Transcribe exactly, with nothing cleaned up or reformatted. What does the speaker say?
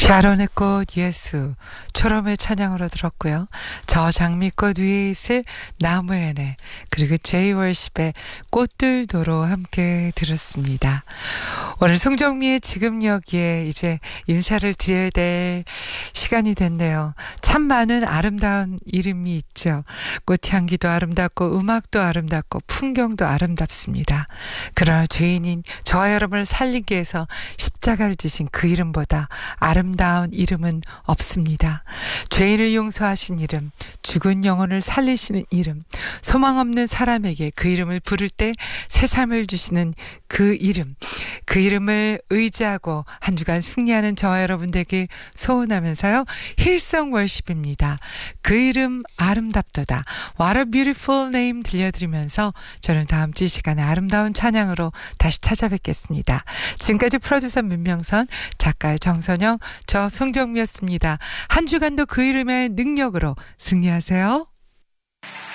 샤론의 꽃 예수 초롬의 찬양으로 들었고요. 저 장미꽃 위에 있을 나무에네 그리고 제이월십의 꽃들도로 함께 들었습니다. 오늘 송정미의 지금 여기에 이제 인사를 드려야 될 시간이 됐네요. 참 많은 아름다운 이름이 있죠. 꽃향기도 아름답고 음악도 아름답고 풍경도 아름답습니다. 그러나 죄인인 저와 여러분을 살리기 위해서 십자가를 지신 그 이름보다 아름다운 이름은 없습니다. 죄인을 용서하신 이름, 죽은 영혼을 살리시는 이름, 소망 없는 사람에게 그 이름을 부를 때 새 삶을 주시는 그 이름, 그 이름을 의지하고 한 주간 승리하는 저와 여러분들에게 소원하면서요. 힐송 월십입니다. 그 이름 아름답도다. What a beautiful name 들려드리면서 저는 다음 주 이 시간에 아름다운 찬양으로 다시 찾아뵙겠습니다. 지금까지 프로듀서 문명선, 작가의 정선영, 저 송정미였습니다. 한 주간도 그 이름의 능력으로 승리하세요.